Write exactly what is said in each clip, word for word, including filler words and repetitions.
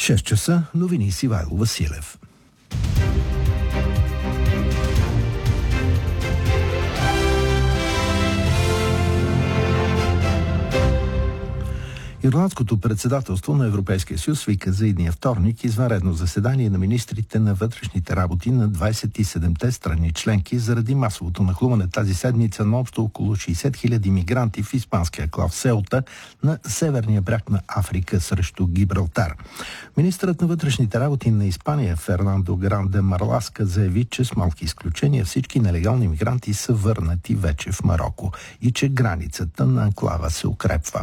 шест часа, новини с Ивайло Василев. Ирландското председателство на Европейския съюз свика за идния вторник извънредно заседание на министрите на вътрешните работи на двадесет и седемте страни членки заради масовото нахлуване тази седмица на общо около шейсет хиляди мигранти в испанския клав Сеута на северния бряг на Африка срещу Гибралтар. Министърът на вътрешните работи на Испания Фернандо Гранде Марласка заяви, че с малки изключения всички нелегални мигранти са върнати вече в Мароко и че границата на анклава се укрепва.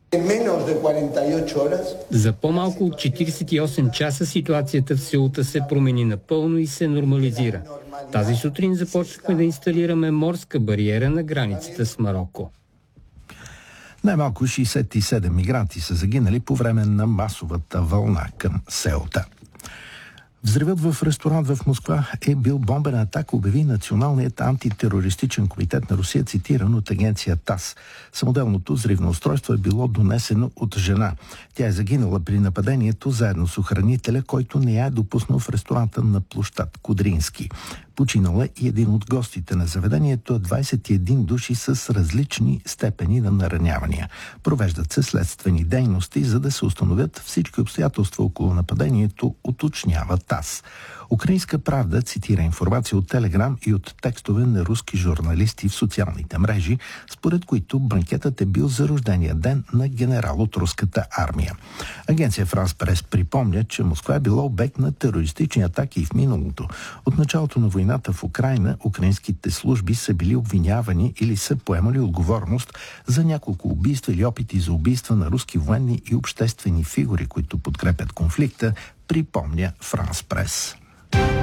За по-малко от четиридесет и осем часа ситуацията в Сеута се промени напълно и се нормализира. Тази сутрин започнахме да инсталираме морска бариера на границата с Мароко. Най-малко шейсет и седем мигранти са загинали по време на масовата вълна към Сеута. Взривът в ресторант в Москва е бил бомбена атака, обяви Националният антитерористичен комитет на Русия, цитиран от агенция ТАСС. Самоделното взривно устройство е било донесено от жена. Тя е загинала при нападението заедно с охранителя, който не я е допуснал в ресторанта на площад Кудрински. Починала и един от гостите на заведението, двадесет и един души с различни степени на наранявания. Провеждат се следствени дейности, за да се установят всички обстоятелства около нападението, уточнява ТАСС. Украинска правда цитира информация от Телеграм и от текстове на руски журналисти в социалните мрежи, според които банкетът е бил за рождения ден на генерал от руската армия. Агенция Франс Прес припомня, че Москва е била обект на терористични атаки и в миналото. От началото на войната в Украйна украинските служби са били обвинявани или са поемали отговорност за няколко убийства или опити за убийства на руски военни и обществени фигури, които подкрепят конфликта, припомня Франс Прес.